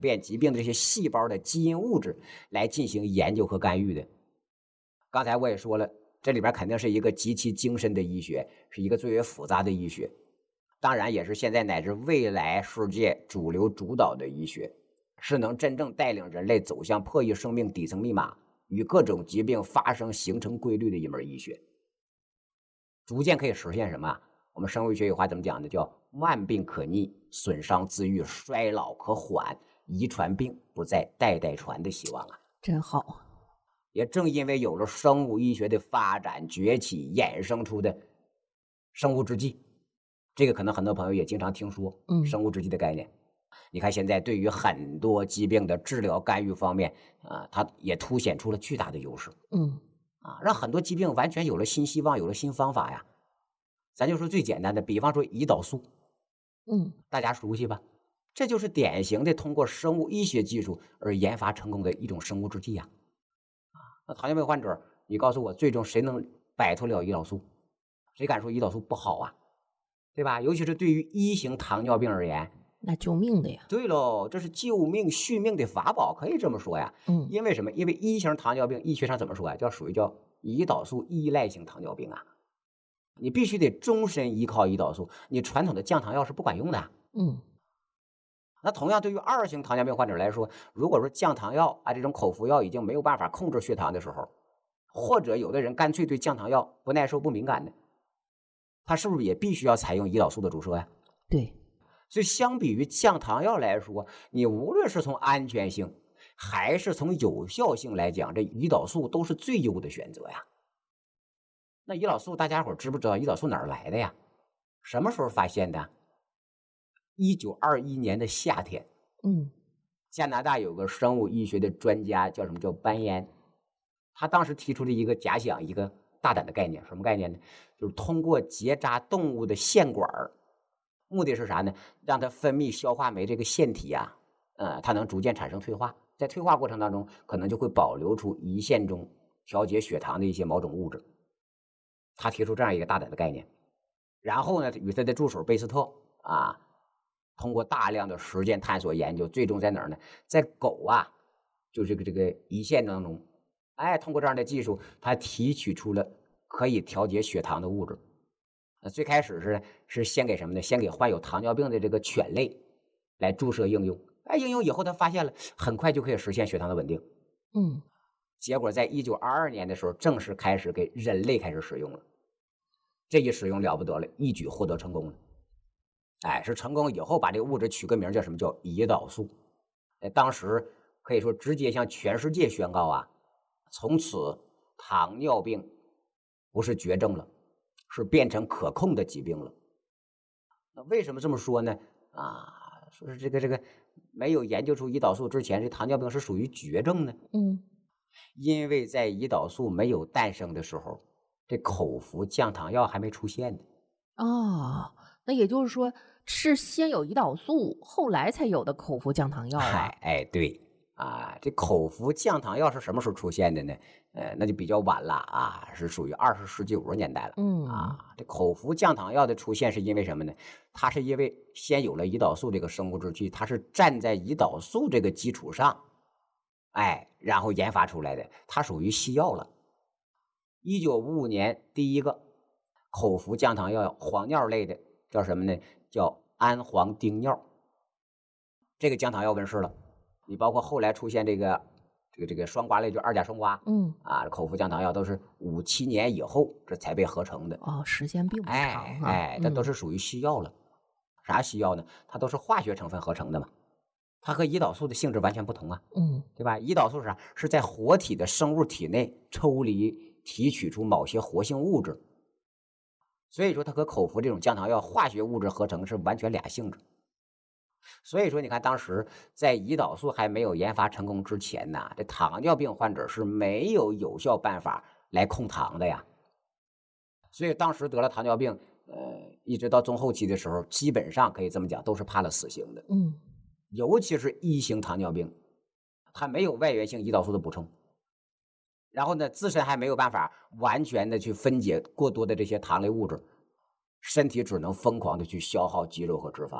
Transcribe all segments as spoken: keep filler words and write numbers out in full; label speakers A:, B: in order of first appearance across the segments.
A: 变疾病的这些细胞的基因物质来进行研究和干预的。刚才我也说了，这里边肯定是一个极其精深的医学，是一个最为复杂的医学，当然也是现在乃至未来世界主流主导的医学，是能真正带领人类走向破译生命底层密码与各种疾病发生形成规律的一门医学。逐渐可以实现什么？我们生物学有话怎么讲的？叫万病可逆，损伤自愈，衰老可缓，遗传病不再代代传的希望啊！
B: 真好。
A: 也正因为有了生物医学的发展崛起，衍生出的生物制剂，这个可能很多朋友也经常听说，
B: 嗯，
A: 生物制剂的概念。你看现在对于很多疾病的治疗干预方面啊、呃，它也凸显出了巨大的优势。
B: 嗯，
A: 啊，让很多疾病完全有了新希望，有了新方法呀。咱就说最简单的，比方说胰岛素，
B: 嗯，
A: 大家熟悉吧？这就是典型的通过生物医学技术而研发成功的一种生物制剂呀。那糖尿病患者，你告诉我，最终谁能摆脱了胰岛素？谁敢说胰岛素不好啊？对吧？尤其是对于一型糖尿病而言，
B: 那救命的呀。
A: 对喽，这是救命续命的法宝，可以这么说呀。
B: 嗯，
A: 因为什么？因为一型糖尿病医学上怎么说呀？叫属于叫胰岛素依赖性糖尿病啊。你必须得终身依靠胰岛素，你传统的降糖药是不管用的。
B: 嗯，
A: 那同样对于二型糖尿病患者来说，如果说降糖药啊这种口服药已经没有办法控制血糖的时候，或者有的人干脆对降糖药不耐受不敏感的，他是不是也必须要采用胰岛素的注射呀？
B: 对。
A: 所以相比于降糖药来说，你无论是从安全性还是从有效性来讲，这胰岛素都是最优的选择呀。那胰岛素大家伙知不知道胰岛素哪儿来的呀？什么时候发现的？一九二一年的夏天，
B: 嗯，
A: 加拿大有个生物医学的专家叫什么？叫班彦，他当时提出了一个假想，一个大胆的概念，什么概念呢？就是通过结扎动物的腺管，目的是啥呢？让它分泌消化酶这个腺体啊，呃，它能逐渐产生退化，在退化过程当中，可能就会保留出胰腺中调节血糖的一些某种物质。他提出这样一个大胆的概念，然后呢，与他的助手贝斯特啊，通过大量的实践探索研究，最终在哪儿呢？在狗啊，就这个这个胰腺当中，哎，通过这样的技术，他提取出了可以调节血糖的物质。呃，最开始是是先给什么呢？先给患有糖尿病的这个犬类来注射应用。哎，应用以后他发现了，很快就可以实现血糖的稳定。
B: 嗯，
A: 结果在一九二二年的时候，正式开始给人类开始使用了。这一使用了不得了，一举获得成功了。哎，是成功以后把这个物质取个名叫什么？叫胰岛素。哎，当时可以说直接向全世界宣告啊，从此糖尿病不是绝症了，是变成可控的疾病了。那为什么这么说呢？啊，说是这个这个没有研究出胰岛素之前，这糖尿病是属于绝症呢？
B: 嗯，
A: 因为在胰岛素没有诞生的时候，这口服降糖药还没出现呢。
B: 哦，那也就是说是先有胰岛素，后来才有的口服降糖药
A: 嗨，
B: 啊。
A: 哎，对啊，这口服降糖药是什么时候出现的呢？呃，那就比较晚了啊，是属于二十世纪五十年代了。
B: 嗯，
A: 啊，这口服降糖药的出现是因为什么呢？它是因为先有了胰岛素这个生物制剂，它是站在胰岛素这个基础上，哎，然后研发出来的，它属于西药了。一九五五年第一个口服降糖药黄尿类的叫什么呢？叫氨黄丁尿。这个降糖药问世了，你包括后来出现这个这个这个双胍类，就二甲双胍，
B: 嗯，
A: 啊，口服降糖药都是五七年以后这才被合成的。
B: 哦，时间并不长哈。
A: 哎哎，这都
B: 嗯
A: 是属于西药了。啥西药呢？它都是化学成分合成的嘛，它和胰岛素的性质完全不同啊，
B: 嗯，
A: 对吧？胰岛素是啥？是在活体的生物体内抽离提取出某些活性物质，所以说它和口服这种降糖药化学物质合成是完全俩性质。所以说你看当时在胰岛素还没有研发成功之前呢，这糖尿病患者是没有有效办法来控糖的呀。所以当时得了糖尿病，呃，一直到中后期的时候，基本上可以这么讲，都是判了死刑的。
B: 嗯，
A: 尤其是一型糖尿病，它没有外源性胰岛素的补充，然后呢，自身还没有办法完全的去分解过多的这些糖类物质，身体只能疯狂的去消耗肌肉和脂肪，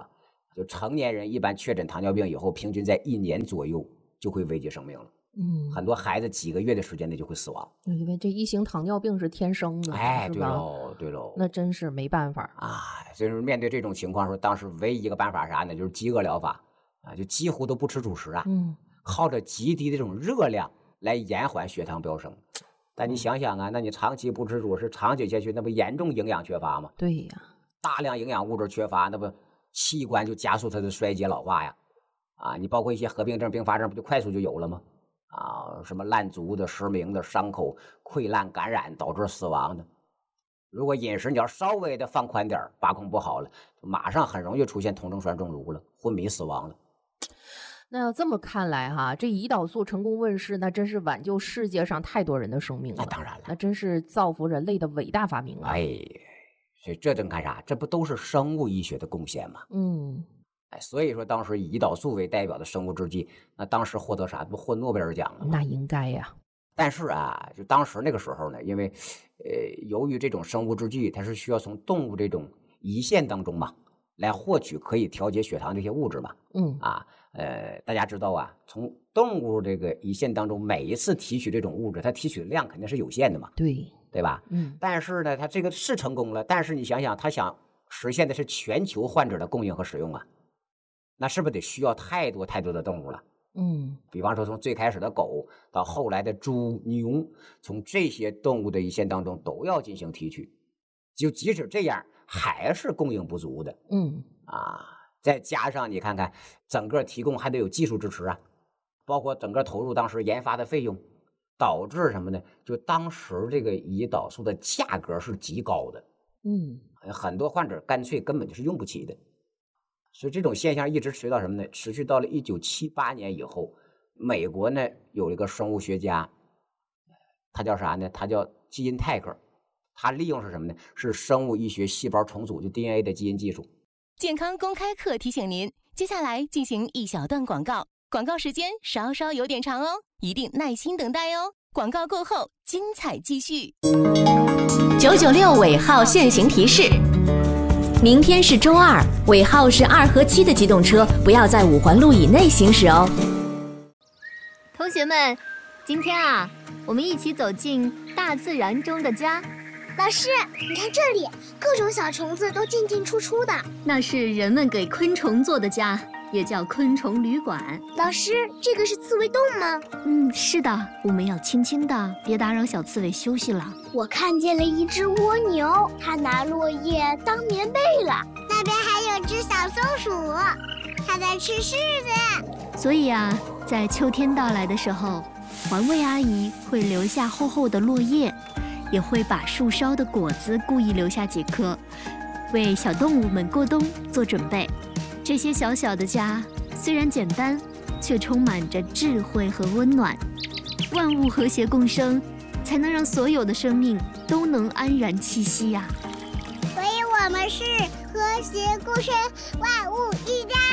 A: 就成年人一般确诊糖尿病以后，平均在一年左右就会危及生命了。
B: 嗯，
A: 很多孩子几个月的时间内就会死亡。
B: 因为这一型糖尿病是天生的，
A: 哎，对
B: 是吧？
A: 喽，对喽，
B: 那真是没办法
A: 啊。所以说，面对这种情况，说当时唯一一个办法啥呢？就是饥饿疗法啊，就几乎都不吃主食啊，
B: 嗯，
A: 靠着极低的这种热量来延缓血糖飙升。但你想想啊，那你长期不吃主食，长久下去，那不严重营养缺乏吗？
B: 对呀，
A: 大量营养物质缺乏，那不器官就加速它的衰竭老化呀。啊，你包括一些合并症、并发症，不就快速就有了吗？啊，什么烂足的、失明的、伤口溃烂感染导致死亡的。如果饮食你要稍微的放宽点，把控不好了，马上很容易出现酮症酸中毒了，昏迷死亡了。
B: 那要这么看来哈，这胰岛素成功问世，那真是挽救世界上太多人的生命了。
A: 那当然了，
B: 那真是造福人类的伟大发明啊！
A: 哎，所以这正干啥？这不都是生物医学的贡献吗？
B: 嗯，
A: 哎，所以说当时以胰岛素为代表的生物制剂，那当时获得啥？不获诺贝尔奖了吗？
B: 那应该呀。
A: 但是啊，就当时那个时候呢，因为呃，由于这种生物制剂，它是需要从动物这种胰腺当中嘛，来获取可以调节血糖这些物质嘛。
B: 嗯
A: 啊，呃，大家知道啊，从动物这个胰腺当中每一次提取这种物质，它提取的量肯定是有限的嘛，
B: 对
A: 对吧？
B: 嗯，
A: 但是呢，它这个是成功了，但是你想想，它想实现的是全球患者的供应和使用啊，那是不是得需要太多太多的动物了？
B: 嗯，
A: 比方说从最开始的狗到后来的猪、牛，从这些动物的胰腺当中都要进行提取，就即使这样，还是供应不足的。
B: 嗯
A: 啊，再加上你看看，整个提供还得有技术支持啊，包括整个投入当时研发的费用，导致什么呢？就当时这个胰岛素的价格是极高的，
B: 嗯，
A: 很多患者干脆根本就是用不起的。所以这种现象一直持续到什么呢？持续到了一九七八年以后，美国呢有一个生物学家，他叫啥呢？他叫基因泰克，他利用是什么呢？是生物医学细胞重组，就 D N A 的基因技术。
C: 健康公开课提醒您，接下来进行一小段广告，广告时间稍稍有点长哦，一定耐心等待哦。广告过后，精彩继续。
D: 九九六尾号限行提示：明天是周二，尾号是二和七的机动车不要在五环路以内行驶哦。
E: 同学们，今天啊，我们一起走进大自然中的家。
F: 老师，你看这里，各种小虫子都进进出出的。
E: 那是人们给昆虫做的家，也叫昆虫旅馆。
F: 老师，这个是刺猬洞吗？
E: 嗯，是的，我们要轻轻的，别打扰小刺猬休息了。
F: 我看见了一只蜗牛，它拿落叶当棉被了。那边还有只小松鼠，它在吃柿子。
E: 所以啊，在秋天到来的时候，环卫阿姨会留下厚厚的落叶，也会把树梢的果子故意留下几颗，为小动物们过冬做准备。这些小小的家虽然简单，却充满着智慧和温暖。万物和谐共生，才能让所有的生命都能安然栖息呀、啊。
F: 所以我们是和谐共生，万物一家。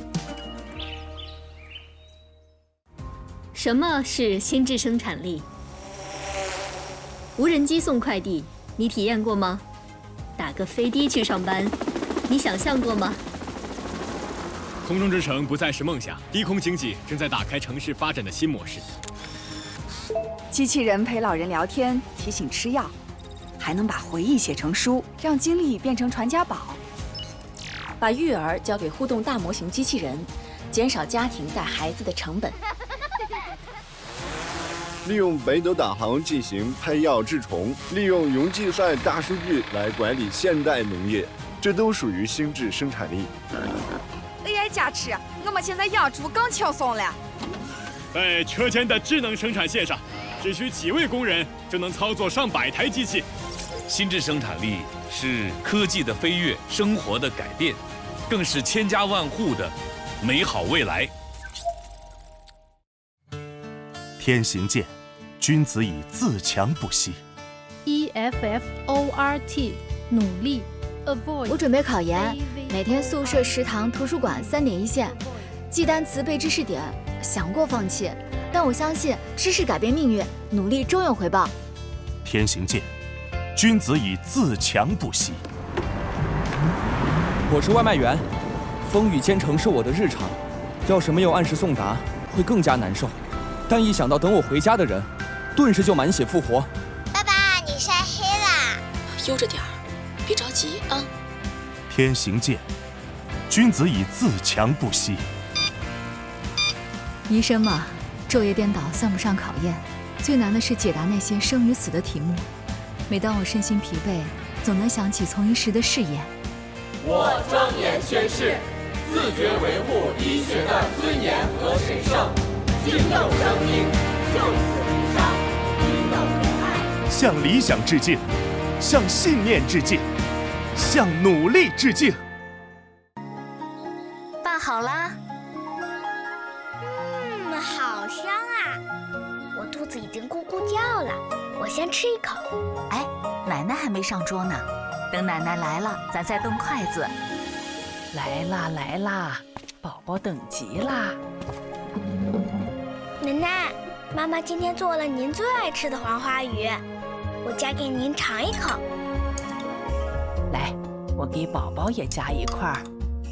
E: 什么是心智生产力？无人机送快递，你体验过吗？打个飞的去上班，你想象过吗？
G: 空中之城不再是梦想，低空经济正在打开城市发展的新模式。
H: 机器人陪老人聊天，提醒吃药，还能把回忆写成书，让经历变成传家宝。
D: 把育儿交给互动大模型机器人，减少家庭带孩子的成本。
I: 利用北斗导航进行配药治虫，利用云计算大数据来管理现代农业，这都属于心智生产力。
H: A I 加持，我们现在养猪更轻松了。
G: 在车间的智能生产线上，只需几位工人就能操作上百台机器。
J: 心智生产力是科技的飞跃，生活的改变，更是千家万户的美好未来。
K: 天行健，君子以自强不息。
L: E F F O R T 努力 Avoid。
M: 我准备考研，每天宿舍、食堂、图书馆三点一线，记单词、背知识点，想过放弃，但我相信知识改变命运，努力终有回报。
K: 天行健，君子以自强不息。
N: 我是外卖员， 风雨兼程是我的日常，要是没有按时送达，会更加难受。但一想到等我回家的人，顿时就满血复活。
F: 爸爸，你晒黑了，
O: 悠着点儿，别着急啊。
K: 天行健，君子以自强不息。
M: 医生嘛，昼夜颠倒算不上考验，最难的是解答那些生与死的题目。每当我身心疲惫，总能想起从医时的誓言。
P: 我庄严宣誓，自觉维护医学的尊严和神圣，敬佑生命，救死扶伤，以等为爱。
K: 向理想致敬，向信念致敬，向努力致敬。
D: 拌好啦。
F: 嗯，好香啊！我肚子已经咕咕叫了，我先吃一口。
D: 哎，奶奶还没上桌呢，等奶奶来了，咱再动筷子。
Q: 来啦来啦，宝宝等急啦！
F: 奶奶，妈妈今天做了您最爱吃的黄花鱼，我夹给您尝一口。
Q: 来，我给宝宝也夹一块儿。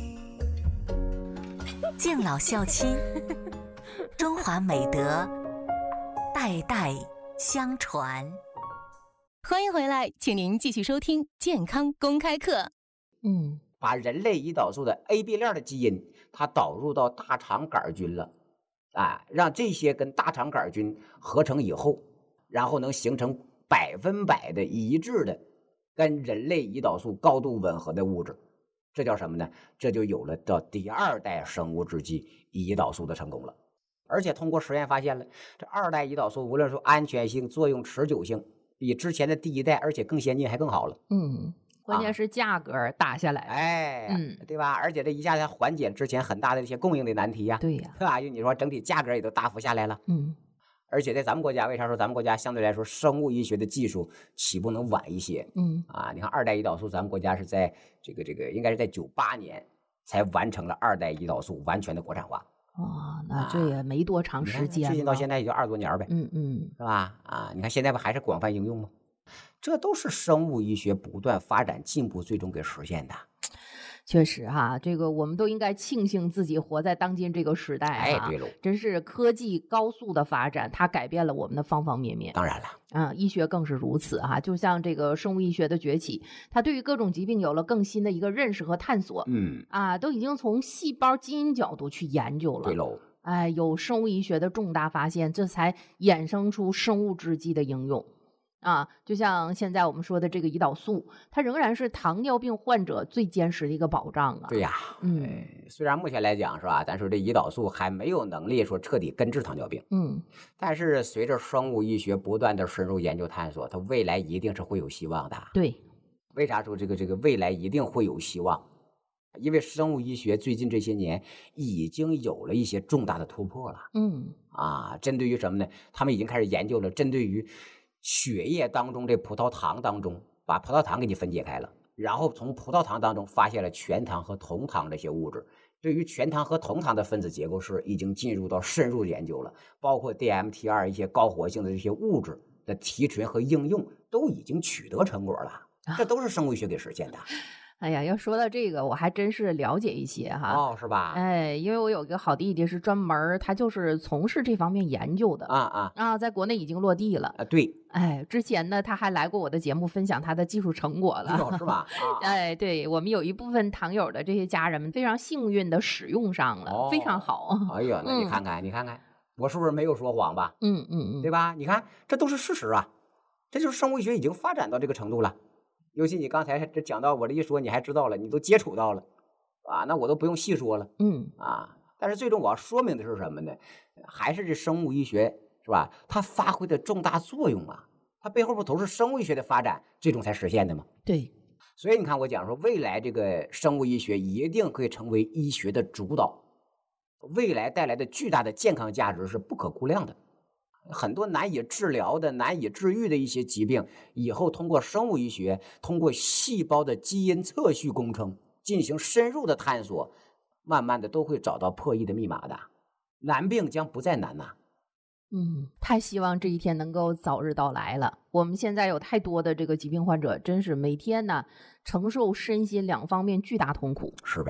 D: 敬老孝亲，中华美德代代相传。
C: 欢迎回来，请您继续收听健康公开课。
B: 嗯，
A: 把人类胰岛素的 A B 链的基因，它导入到大肠杆菌了，啊，让这些跟大肠杆菌合成以后，然后能形成百分百的一致的跟人类胰岛素高度吻合的物质，这叫什么呢？这就有了到第二代生物制剂胰岛素的成功了。而且通过实验发现了，这二代胰岛素无论说安全性、作用、持久性，比之前的第一代而且更先进，还更好了。
B: 嗯，关键是价格打下来，
A: 哎，
B: 嗯，
A: 对吧？而且这一下子缓解之前很大的一些供应的难题呀、啊，
B: 对呀，
A: 是吧？就你说整体价格也都大幅下来了，
B: 嗯。
A: 而且在咱们国家，为啥说咱们国家相对来说生物医学的技术起步能晚一些？
B: 嗯
A: 啊，你看二代胰岛素，咱们国家是在这个这个应该是在九八年才完成了二代胰岛素完全的国产化。
B: 哦，那这也没多长时间、啊，
A: 最近到现在也就二十多年呗。
B: 嗯嗯，
A: 是吧？啊，你看现在不还是广泛应用吗？这都是生物医学不断发展进步最终给实现的。
B: 确实哈，这个我们都应该庆幸自己活在当今这个时代
A: 哎，对喽，
B: 真是科技高速的发展，它改变了我们的方方面面。
A: 当然了，
B: 嗯，医学更是如此哈。就像这个生物医学的崛起，它对于各种疾病有了更新的一个认识和探索。
A: 嗯，
B: 啊，都已经从细胞基因角度去研究了。
A: 对喽，
B: 哎，有生物医学的重大发现，这才衍生出生物制剂的应用。啊，就像现在我们说的这个胰岛素，它仍然是糖尿病患者最坚实的一个保障啊。
A: 对呀，
B: 嗯、
A: 哎，虽然目前来讲是吧，咱说这胰岛素还没有能力说彻底根治糖尿病，
B: 嗯，
A: 但是随着生物医学不断的深入研究探索，它未来一定是会有希望的。
B: 对，
A: 为啥说这个这个未来一定会有希望？因为生物医学最近这些年已经有了一些重大的突破了。
B: 嗯，
A: 啊，针对于什么呢？他们已经开始研究了，针对于血液当中这葡萄糖当中，把葡萄糖给你分解开了，然后从葡萄糖当中发现了全糖和酮糖这些物质。对于全糖和酮糖的分子结构式已经进入到深入研究了，包括 D M T 二 一些高活性的这些物质的提纯和应用都已经取得成果了，这都是生物医学给实现的。
B: 哎呀，要说到这个，我还真是了解一些哈。
A: 哦，是吧？
B: 哎，因为我有一个好弟弟是专门，他就是从事这方面研究的
A: 啊啊
B: 啊，在国内已经落地了
A: 啊。对，
B: 哎，之前呢，他还来过我的节目分享他的技术成果了，
A: 是吧？啊、
B: 哎，对我们有一部分糖友的这些家人们非常幸运的使用上了，
A: 哦、
B: 非常好。
A: 哎呀，那你看看，嗯、你看看，我是不是没有说谎吧？
B: 嗯嗯嗯，
A: 对吧？你看，这都是事实啊，这就是生物医学已经发展到这个程度了。尤其你刚才这讲到我这一说，你还知道了，你都接触到了，啊，那我都不用细说了，
B: 嗯
A: 啊，但是最终我要说明的是什么呢？还是这生物医学是吧？它发挥的重大作用啊，它背后不都是生物医学的发展最终才实现的吗？
B: 对，
A: 所以你看我讲说，未来这个生物医学一定可以成为医学的主导，未来带来的巨大的健康价值是不可估量的。很多难以治疗的、难以治愈的一些疾病，以后通过生物医学，通过细胞的基因测序工程进行深入的探索，慢慢的都会找到破译的密码的，难病将不再难呐、啊。
B: 嗯，太希望这一天能够早日到来了。我们现在有太多的这个疾病患者，真是每天呢承受身心两方面巨大痛苦。
A: 是呗。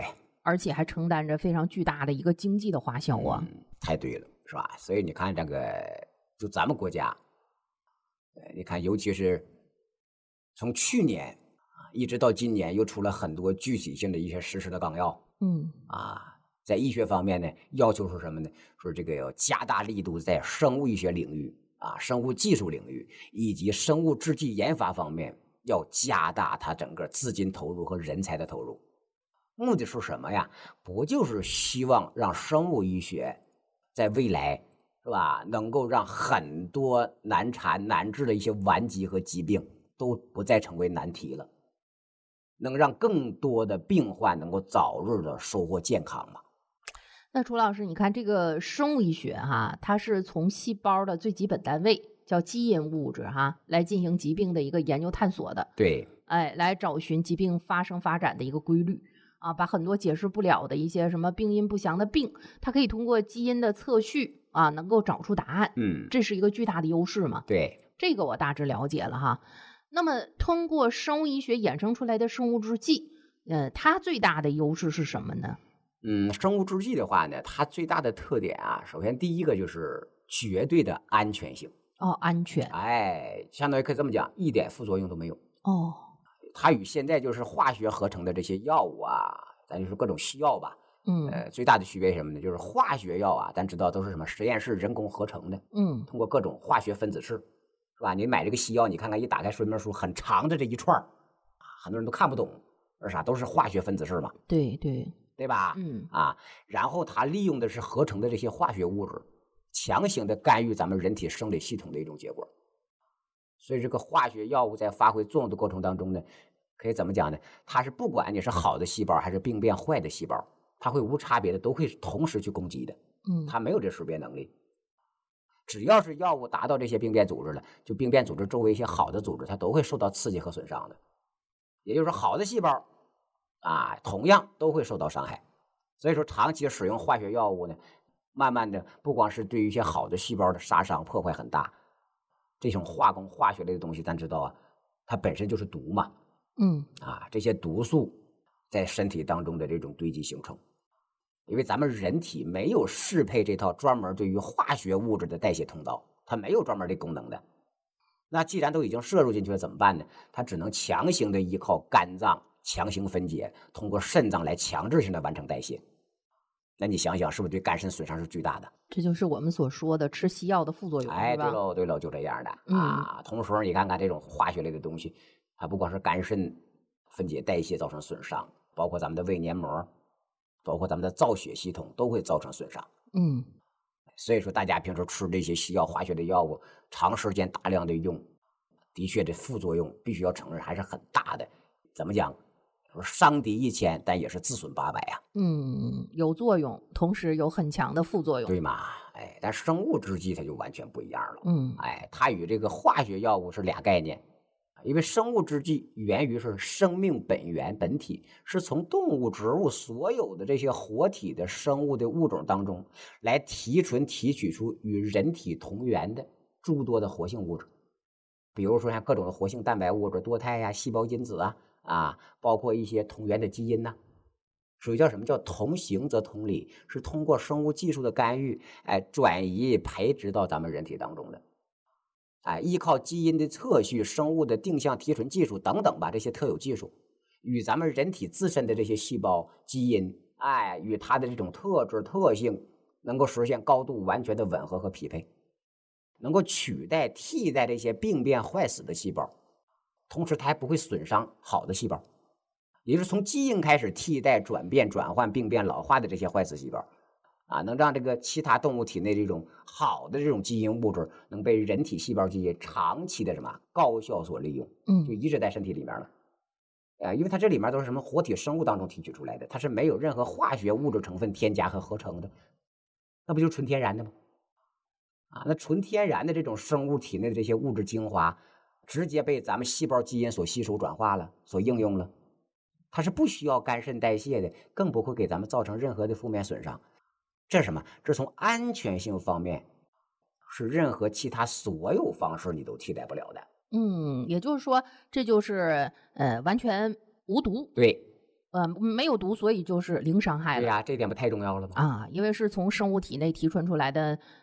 B: 而且还承担着非常巨大的一个经济的花销啊。
A: 嗯、太对了，是吧？所以你看这个，就咱们国家，呃，你看，尤其是从去年啊一直到今年，又出了很多具体性的一些实施的纲要。
B: 嗯
A: 啊，在医学方面呢，要求是什么呢？说这个要加大力度在生物医学领域啊、生物技术领域以及生物制剂研发方面，要加大它整个资金投入和人才的投入。目的是什么呀？不就是希望让生物医学在未来，是吧，能够让很多难缠难治的一些顽疾和疾病都不再成为难题了，能让更多的病患能够早日的收获健康嘛？
B: 那楚老师，你看这个生物医学哈，它是从细胞的最基本单位叫基因物质哈，来进行疾病的一个研究探索的。
A: 对，
B: 哎，来找寻疾病发生发展的一个规律。啊，把很多解释不了的一些什么病因不详的病，它可以通过基因的测序啊，能够找出答案。
A: 嗯，
B: 这是一个巨大的优势嘛？
A: 对，
B: 这个我大致了解了哈。那么，通过生物医学衍生出来的生物制剂，呃，它最大的优势是什么呢？
A: 嗯，生物制剂的话呢，它最大的特点啊，首先第一个就是绝对的安全性。
B: 哦，安全。
A: 哎，相当于可以这么讲，一点副作用都没有。
B: 哦。
A: 它与现在就是化学合成的这些药物啊，咱就说各种西药吧，
B: 嗯，
A: 呃，最大的区别是什么呢？就是化学药啊，咱知道都是什么实验室人工合成的，
B: 嗯，
A: 通过各种化学分子式，是吧？你买这个西药，你看看一打开说明书，很长的这一串，很多人都看不懂，是啥？都是化学分子式嘛，
B: 对对
A: 对吧？
B: 嗯
A: 啊，然后它利用的是合成的这些化学物质，强行的干预咱们人体生理系统的一种结果。所以这个化学药物在发挥作用的过程当中呢，可以怎么讲呢？它是不管你是好的细胞还是病变坏的细胞，它会无差别的都会同时去攻击的。
B: 嗯，
A: 它没有这识别能力。只要是药物达到这些病变组织了，就病变组织周围一些好的组织，它都会受到刺激和损伤的。也就是说，好的细胞啊，同样都会受到伤害。所以说，长期使用化学药物呢，慢慢的不光是对于一些好的细胞的杀伤破坏很大。这种化工化学类的东西，咱知道啊，它本身就是毒嘛，
B: 嗯
A: 啊，这些毒素在身体当中的这种堆积形成，因为咱们人体没有适配这套专门对于化学物质的代谢通道，它没有专门的功能的。那既然都已经摄入进去了，怎么办呢？它只能强行的依靠肝脏强行分解，通过肾脏来强制性的完成代谢。那你想想，是不是对肝肾损伤是巨大的？
B: 这就是我们所说的吃西药的副作用，
A: 哎，
B: 是吧？
A: 对喽，对喽，就这样的、
B: 嗯、
A: 啊。同时，你看看这种化学类的东西，它不光是肝肾分解代谢造成损伤，包括咱们的胃黏膜，包括咱们的造血系统都会造成损伤。
B: 嗯，
A: 所以说，大家平时吃这些西药、化学的药物，长时间大量的用，的确这副作用必须要承认还是很大的。怎么讲？说伤敌一千，但也是自损八百啊。
B: 嗯，有作用，同时有很强的副作用，
A: 对嘛？哎，但生物制剂它就完全不一样了。
B: 嗯，
A: 哎，它与这个化学药物是俩概念，因为生物制剂源于是生命本源本体，是从动物、植物所有的这些活体的生物的物种当中来提纯提取出与人体同源的诸多的活性物质，比如说像各种的活性蛋白物质、多肽呀、细胞因子啊。啊，包括一些同源的基因呐、啊，属于叫什么叫同形则同理，是通过生物技术的干预，哎，转移培植到咱们人体当中的，哎，依靠基因的测序、生物的定向提纯技术等等吧，这些特有技术与咱们人体自身的这些细胞基因，哎，与它的这种特质特性能够实现高度完全的吻合和匹配，能够取代替代这些病变坏死的细胞。同时它还不会损伤好的细胞，也就是从基因开始替代、转变、转换、病变、老化的这些坏死细胞，啊，能让这个其他动物体内这种好的这种基因物质能被人体细胞基因长期的什么高效所利用，
B: 嗯，
A: 就移植在身体里面了。呃，因为它这里面都是什么活体生物当中提取出来的，它是没有任何化学物质成分添加和合成的，那不就纯天然的吗？啊，那纯天然的这种生物体内的这些物质精华。直接被咱们细胞基因所吸收转化了，所应用了，它是不需要肝肾代谢的，更不会给咱们造成任何的负面损伤。这是什么？这从安全性方面，是任何其他所有方式你都替代不了的。
B: 嗯，也就是说，这就是呃完全无毒，
A: 对，
B: 呃，没有毒，所以就是零伤害了。
A: 对呀、啊，这点不太重要了吗？
B: 啊，因为是从生物体内提纯出来的